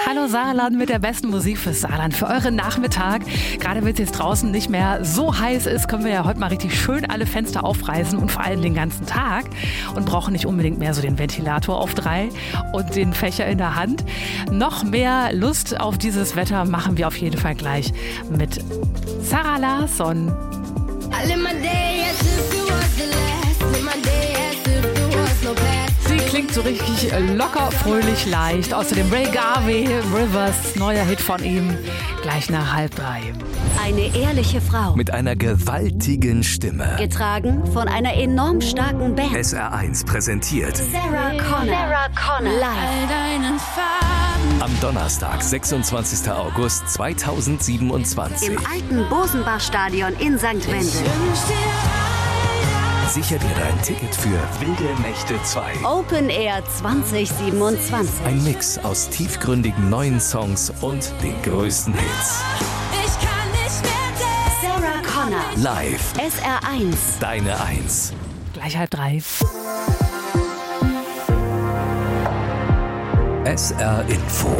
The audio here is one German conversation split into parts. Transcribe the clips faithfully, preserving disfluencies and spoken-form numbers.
Hallo Saarland mit der besten Musik fürs Saarland, für euren Nachmittag. Gerade wenn es jetzt draußen nicht mehr so heiß ist, können wir ja heute mal richtig schön alle Fenster aufreißen und vor allem den ganzen Tag und brauchen nicht unbedingt mehr so den Ventilator auf drei und den Fächer in der Hand. Noch mehr Lust auf dieses Wetter machen wir auf jeden Fall gleich mit Zara Larsson. Sie klingt so richtig locker, fröhlich, leicht. Außerdem Ray Garvey, Rivers, neuer Hit von ihm, gleich nach halb drei. Eine ehrliche Frau. Mit einer gewaltigen Stimme. Getragen von einer enorm starken Band. S R eins präsentiert Sarah Connor. Sarah Connor. Live. Am Donnerstag, sechsundzwanzigsten August zweitausendsiebenundzwanzig. Im alten Bosenbach-Stadion in Sankt Wendel. Sicher dir dein Ticket für Wilde Nächte zwei. Open Air zwanzig siebenundzwanzig. Ein Mix aus tiefgründigen neuen Songs und den größten Hits. Ich kann nicht mehr Sarah Connor. Live. S R eins. Deine Eins. Gleich halb drei. S R Info.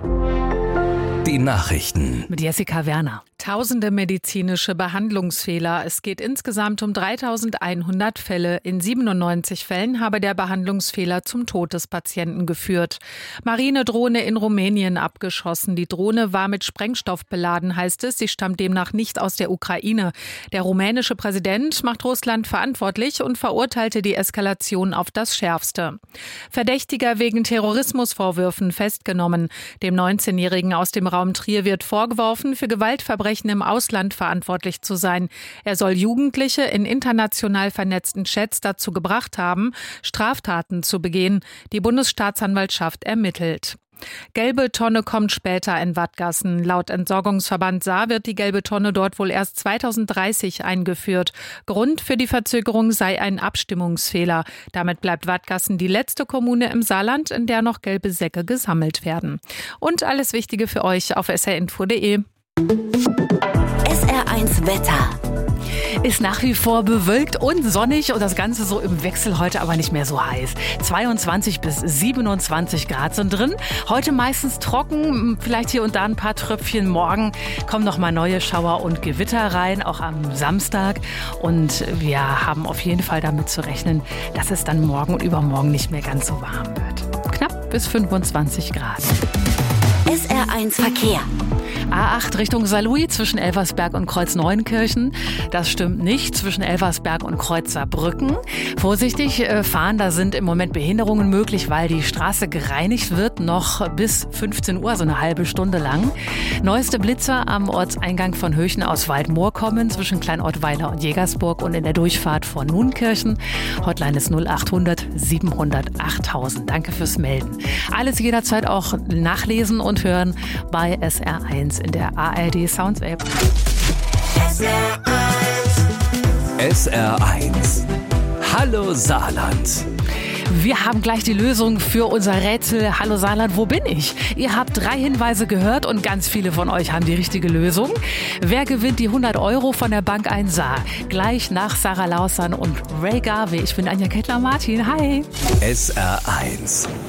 Die Nachrichten. Mit Jessica Werner. Tausende medizinische Behandlungsfehler. Es geht insgesamt um dreitausendeinhundert Fälle. In siebenundneunzig Fällen habe der Behandlungsfehler zum Tod des Patienten geführt. Marinedrohne in Rumänien abgeschossen. Die Drohne war mit Sprengstoff beladen, heißt es. Sie stammt demnach nicht aus der Ukraine. Der rumänische Präsident macht Russland verantwortlich und verurteilte die Eskalation auf das Schärfste. Verdächtiger wegen Terrorismusvorwürfen festgenommen. Dem neunzehnjährigen aus dem Raum Trier wird vorgeworfen, für Gewaltverbrechen im Ausland verantwortlich zu sein. Er soll Jugendliche in international vernetzten Chats dazu gebracht haben, Straftaten zu begehen. Die Bundesstaatsanwaltschaft ermittelt. Gelbe Tonne kommt später in Wadgassen. Laut Entsorgungsverband Saar wird die gelbe Tonne dort wohl erst zweitausenddreißig eingeführt. Grund für die Verzögerung sei ein Abstimmungsfehler. Damit bleibt Wadgassen die letzte Kommune im Saarland, in der noch gelbe Säcke gesammelt werden. Und alles Wichtige für euch auf s r info punkt d e. S R eins Wetter. Ist nach wie vor bewölkt und sonnig und das Ganze so im Wechsel, heute aber nicht mehr so heiß. zweiundzwanzig bis siebenundzwanzig Grad sind drin. Heute meistens trocken, vielleicht hier und da ein paar Tröpfchen. Morgen kommen noch mal neue Schauer und Gewitter rein, auch am Samstag. Und wir haben auf jeden Fall damit zu rechnen, dass es dann morgen und übermorgen nicht mehr ganz so warm wird. Knapp bis fünfundzwanzig Grad. S R eins Verkehr. A acht Richtung Saarlouis zwischen Elversberg und Kreuz-Neuenkirchen. Das stimmt nicht, zwischen Elversberg und Kreuz Saarbrücken. Vorsichtig äh, fahren, da sind im Moment Behinderungen möglich, weil die Straße gereinigt wird, noch bis fünfzehn Uhr, so eine halbe Stunde lang. Neueste Blitzer am Ortseingang von Höchen aus Waldmoor kommen, zwischen Kleinottweiler und Jägersburg und in der Durchfahrt von Nuenkirchen. Hotline ist null achthundert siebenhundert achttausend. Danke fürs Melden. Alles jederzeit auch nachlesen und hören bei S R eins in der A R D Sounds App. S R eins. S R eins. Hallo Saarland. Wir haben gleich die Lösung für unser Rätsel. Hallo Saarland, wo bin ich? Ihr habt drei Hinweise gehört und ganz viele von euch haben die richtige Lösung. Wer gewinnt die hundert Euro von der Bank ein Saar? Gleich nach Sarah Larsson und Ray Garvey. Ich bin Anja Kettler-Martin. Hi. S R eins.